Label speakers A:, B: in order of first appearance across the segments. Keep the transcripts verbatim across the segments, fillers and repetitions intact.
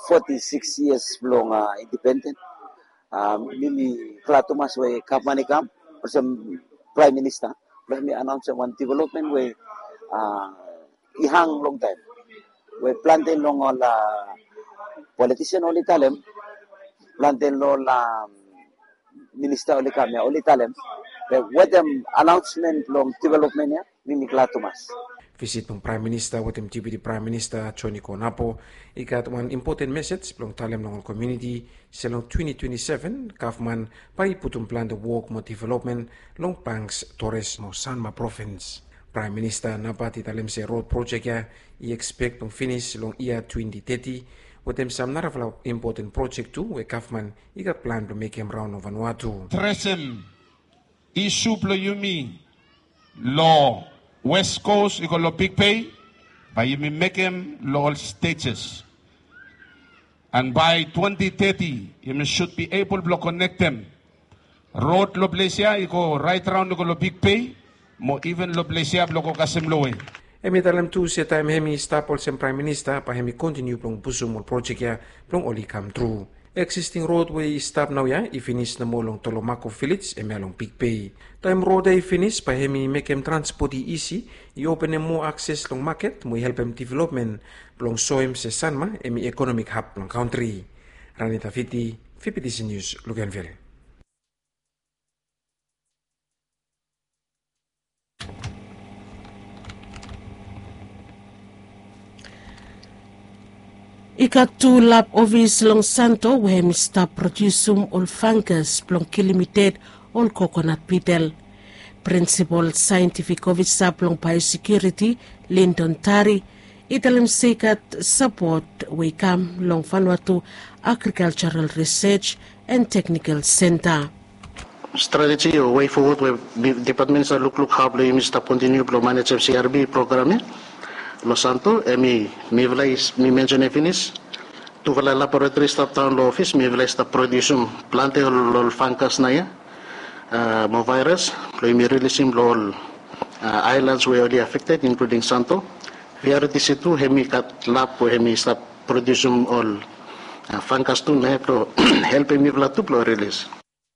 A: forty-six years long uh, independent. Um, mimi klatumas way kapmanikam, person prime minister, plus me announce one development way uh, ihang long time. We plantain long all uh, politician only talem, plantain long uh, minister only kami only talem. But what them announcement long development ya, mimi klatumas.
B: Visit ng Prime Minister with M Deputy Prime Minister Choni Konapo ikat one important message long talem ng community selong twenty twenty-seven kafman paiputum plan the work mo development long Pangs Torres mo Sanma province. Prime Minister napati talem se road project ya i expect to finish long year twenty thirty with them some narafla important project too we kafman ikat plan to make him round of Vanuatu.
C: Tresem isu ployumi law West Coast, you lo big pay, but you make them all stages. And by twenty thirty, you should be able to connect them. Road lo Blesia, you go right around, you lo big pay, mo even lo Blesia, lo kasim loe.
B: Emi talam tu si time hemi stapol sem Prime Minister pa hemi continue plong busumol project ya plong oli come through. Existing roadway stop now ya, i-finish na mo long Tolomaco Village, emi along Big Bay. Time road ay finish, pa hemi make em transport easy, i-open em mo access long market, mo i-help em development, plong soem se Sanma, emi economic hub long country. Ranita Fiti, V P T C News, Luganville.
D: Ikatulap office long Santo where Mister Producum all fungus plong kilimited all coconut beetle. Principal Scientific Officer plong Biosecurity Lyndon Tari italim sekat support wekam long Vanuatu Agricultural Research and Technical Center.
E: Strategy or way forward with departments are look look how play Mister continue to manage C R B program. Los Santo, emi mi vlais mi mention finish. Tu vla laboratory staff town law office mi vlais ta production plante lol fungus na ya. Uh, mo virus, lo mi releasing lol uh, islands were already affected, including Santo. V R T C two hemi kat lab po hemi stop production all uh, fungus tu na pro help mi vla tu pro release.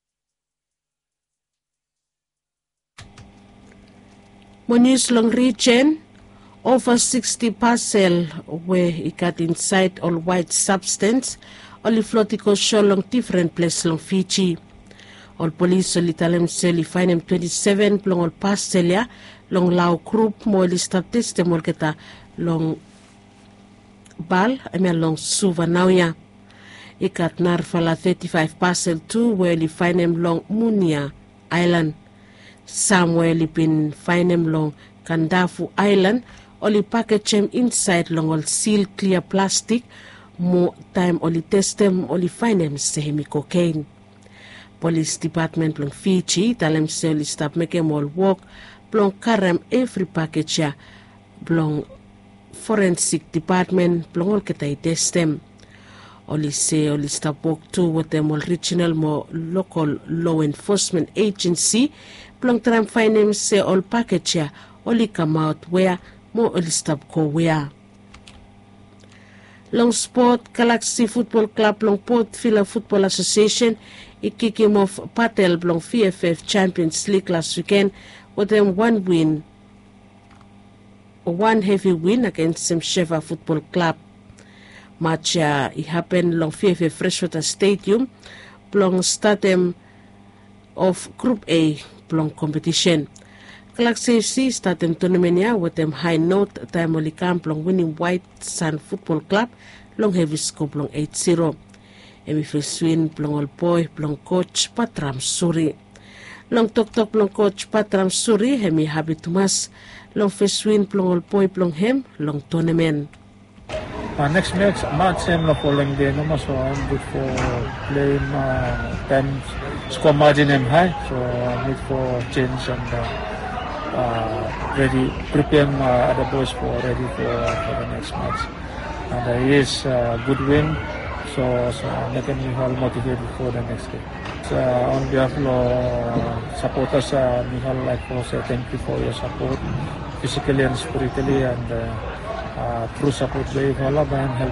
D: Monius long region. Over sixty parcel where it got inside all white substance, only floatico show long different place long Fiji. All police only tell them sell find them twenty-seven long all parcel ya, long lao group mo stop this them all get long bal, I mean long suvanauya. It got narfala thirty-five parcel too where you find them long Munia Island. Somewhere you been find them long Kandafu Island. Only package them inside long all seal clear plastic. More time only test them only find them semi cocaine. Police department long Fiji tell them say only stop make them all work. Blong karam every package ya. Blong forensic department blong all ketay test them. Only say only stop work too with them all regional more local law enforcement agency. Blong tram find them say all package ya only come out where mo only stop ko where. Long Sport Galaxy Football Club Long Port Villa Football Association it kick him off Patel Long V F F Champions League last weekend with them one win one heavy win against Semsheva Football Club. Match uh, it happened Long V F F Freshwater Stadium Long start them of Group A Long competition. Galaxy F C started tournament with them high note time only camp long winning White Sand Football Club long heavy scope long eight zero. Emi first win long all boy long coach Patram Suri. Long tok tok long coach Patram Suri hemi happy Tumas long first win long all boy long hem long tournament.
F: Uh, next match match em na following day no mas so I'm good for playing uh, ten score margin em high so I need for change and uh, Uh, ready, preparing uh, other boys for ready for, for the next match. And uh, yes, uh, good win, so, so making me all motivated for the next game. So, uh, on behalf of uh, supporters, uh, Mihal, like to say thank you for your support, physically and spiritually, and uh, uh, through support, we all have